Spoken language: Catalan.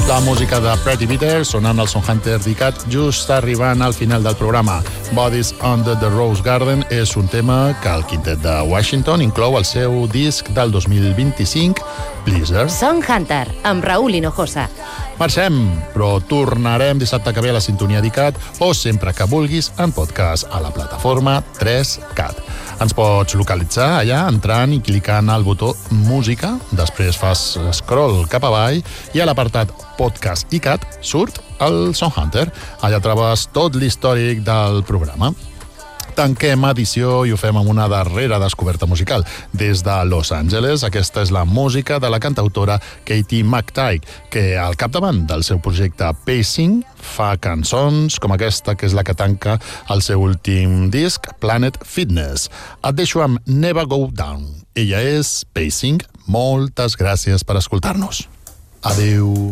La música de Pretty Bitter sonant al Sound Hunter d'ICAT just arribant al final del programa. Bodies Under the Rose Garden és un tema que el quintet de Washington inclou al seu disc del 2025, Blizzard. Sound Hunter, amb Raúl Hinojosa. Marxem, però tornarem dissabte que ve a la sintonia d'ICAT o sempre que vulguis en podcast a la plataforma 3CAT. Ens pots localitzar allà entrant i clicant al botó Música, després fas scroll cap avall i a l'apartat Podcast ICAT surt el Sound Hunter. Allà trobes tot l'històric del programa. Tanquem edició i ho fem amb una darrera descoberta musical. Des de Los Angeles, aquesta és la música de la cantautora Katie McTighe, que al capdavant del seu projecte Pacing fa cançons com aquesta, que és la que tanca el seu últim disc, Planet Fitness. Et deixo amb Never Go Down. Ella és Pacing. Moltes gràcies per escoltar-nos. Adeu.